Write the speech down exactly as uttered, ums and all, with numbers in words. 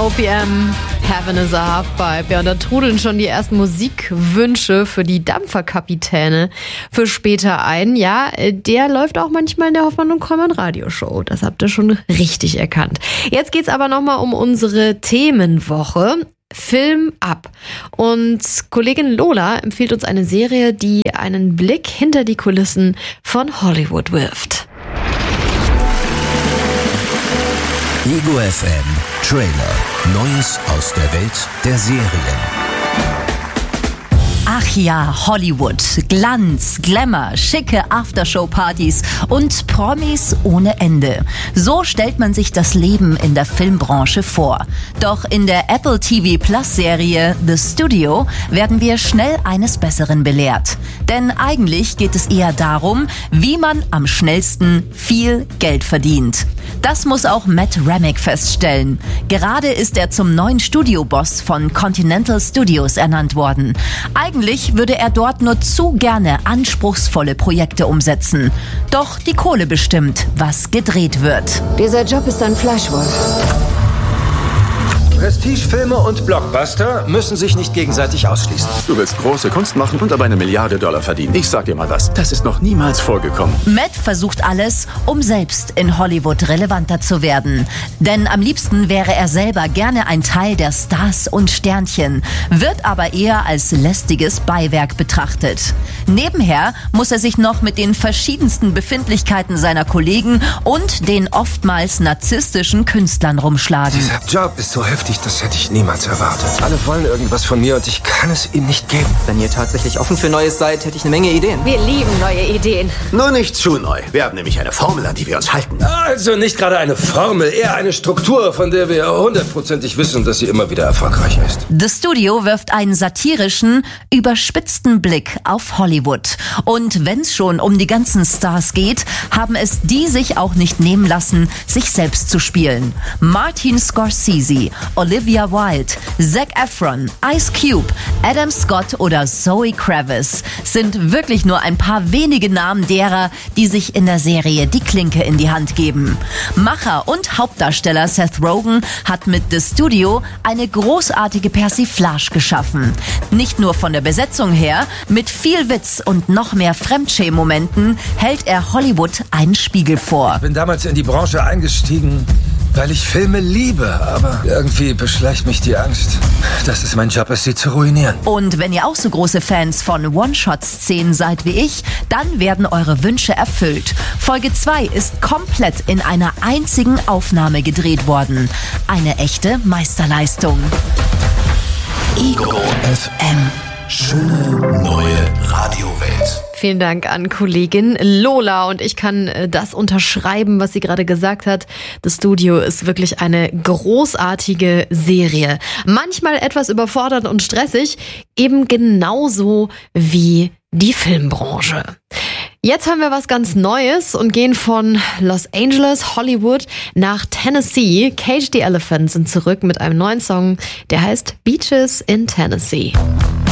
O P M, Heaven is a Halfpipe. Ja, und da trudeln schon die ersten Musikwünsche für die Dampferkapitäne für später ein. Ja, der läuft auch manchmal in der Hoffmann und Kollmann Radioshow. Das habt ihr schon richtig erkannt. Jetzt geht's aber nochmal um unsere Themenwoche. Film ab. Und Kollegin Lola empfiehlt uns eine Serie, die einen Blick hinter die Kulissen von Hollywood wirft. Ego F M Trailer. Neues aus der Welt der Serien. Ach ja, Hollywood. Glanz, Glamour, schicke Aftershow-Partys und Promis ohne Ende. So stellt man sich das Leben in der Filmbranche vor. Doch in der Apple T V Plus Serie The Studio werden wir schnell eines Besseren belehrt. Denn eigentlich geht es eher darum, wie man am schnellsten viel Geld verdient. Das muss auch Matt Remick feststellen. Gerade ist er zum neuen Studioboss von Continental Studios ernannt worden. Eigentlich würde er dort nur zu gerne anspruchsvolle Projekte umsetzen. Doch die Kohle bestimmt, was gedreht wird. Dieser Job ist ein Fleischwolf. Prestigefilme und Blockbuster müssen sich nicht gegenseitig ausschließen. Du willst große Kunst machen und dabei eine Milliarde Dollar verdienen. Ich sag dir mal was, das ist noch niemals vorgekommen. Matt versucht alles, um selbst in Hollywood relevanter zu werden. Denn am liebsten wäre er selber gerne ein Teil der Stars und Sternchen, wird aber eher als lästiges Beiwerk betrachtet. Nebenher muss er sich noch mit den verschiedensten Befindlichkeiten seiner Kollegen und den oftmals narzisstischen Künstlern rumschlagen. Dieser Job ist so heftig, das hätte ich niemals erwartet. Alle wollen irgendwas von mir und ich kann es ihnen nicht geben. Wenn ihr tatsächlich offen für Neues seid, hätte ich eine Menge Ideen. Wir lieben neue Ideen. Nur nicht zu neu. Wir haben nämlich eine Formel, an die wir uns halten. Also nicht gerade eine Formel, eher eine Struktur, von der wir hundertprozentig wissen, dass sie immer wieder erfolgreich ist. The Studio wirft einen satirischen, überspitzten Blick auf Hollywood. Und wenn es schon um die ganzen Stars geht, haben es die sich auch nicht nehmen lassen, sich selbst zu spielen. Martin Scorsese, Olivia Wilde, Zac Efron, Ice Cube, Adam Scott oder Zoe Kravitz sind wirklich nur ein paar wenige Namen derer, die sich in der Serie die Klinke in die Hand geben. Macher und Hauptdarsteller Seth Rogen hat mit The Studio eine großartige Persiflage geschaffen. Nicht nur von der Besetzung her, mit viel Witz und noch mehr Fremdschämen-Momenten hält er Hollywood einen Spiegel vor. Ich bin damals in die Branche eingestiegen, weil ich Filme liebe, aber irgendwie beschleicht mich die Angst, dass es mein Job ist, sie zu ruinieren. Und wenn ihr auch so große Fans von One-Shot-Szenen seid wie ich, dann werden eure Wünsche erfüllt. Folge zwei ist komplett in einer einzigen Aufnahme gedreht worden. Eine echte Meisterleistung. Ego F M. Schöne neue Radiowelt. Vielen Dank an Kollegin Lola und ich kann das unterschreiben, was sie gerade gesagt hat. Das Studio ist wirklich eine großartige Serie. Manchmal etwas überfordernd und stressig, eben genauso wie die Filmbranche. Jetzt haben wir was ganz Neues und gehen von Los Angeles, Hollywood nach Tennessee. Cage the Elephant sind zurück mit einem neuen Song, der heißt Beaches in Tennessee.